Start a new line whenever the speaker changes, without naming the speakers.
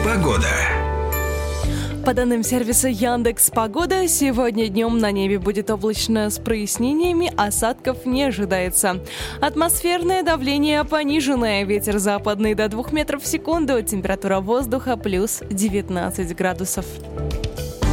Погода.
По данным сервиса Яндекс.Погода, сегодня днем на небе будет облачно с прояснениями, осадков не ожидается. Атмосферное давление пониженное, ветер западный до 2 метров в секунду, температура воздуха плюс 19 градусов.